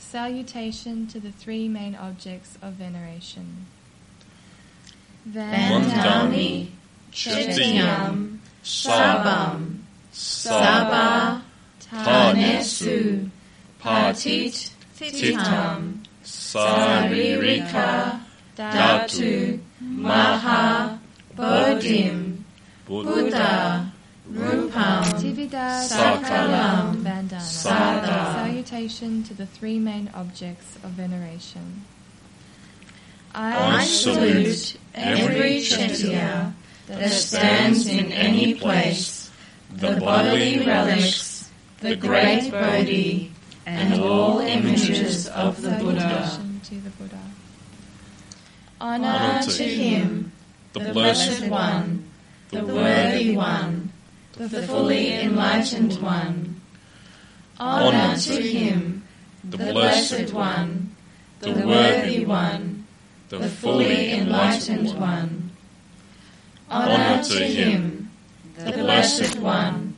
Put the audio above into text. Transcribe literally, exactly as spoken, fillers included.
Salutation to the three main objects of veneration. Vandami, Chaitiyam, Sabam, Sabha, Tanesu, Patit, Titam, Saririka, Datu, Maha, Bodhim, Buddha, Rupam, Tivida, Sakalam, Vandana. Sada. Salutation to the three main objects of veneration. I salute every Chaitya that stands in any place, the bodily relics, the great Bodhi, and all images of the Buddha. Salutation to the Buddha. Honour Honour to him, the Blessed One, the Worthy One, the fully enlightened One. Honour to him, the Blessed One, the Worthy One, the fully enlightened One. Honour to him, the Blessed One,